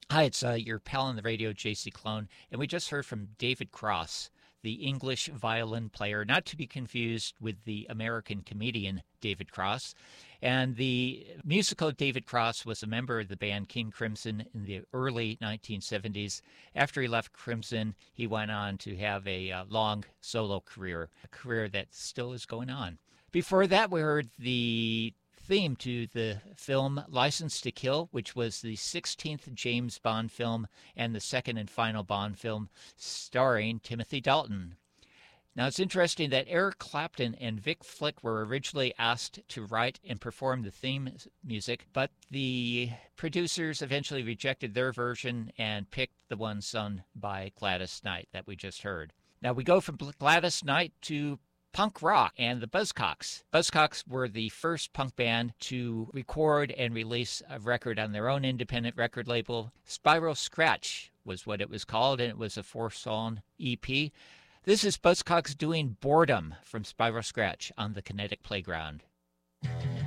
Hi, it's your pal on the radio, JC Clone, and we just heard from David Cross, the English violin player, not to be confused with the American comedian David Cross. And the musical David Cross was a member of the band King Crimson in the early 1970s. After he left Crimson, he went on to have a long solo career, a career that still is going on. Before that, we heard the theme to the film License to Kill, which was the 16th James Bond film and the second and final Bond film starring Timothy Dalton. Now, it's interesting that Eric Clapton and Vic Flick were originally asked to write and perform the theme music, but the producers eventually rejected their version and picked the one sung by Gladys Knight that we just heard. Now, we go from Gladys Knight to punk rock and the Buzzcocks. Buzzcocks were the first punk band to record and release a record on their own independent record label. Spiral Scratch was what it was called, and it was a 4-song EP. This is Buzzcocks doing Boredom from Spiral Scratch on the Kinetic Playground.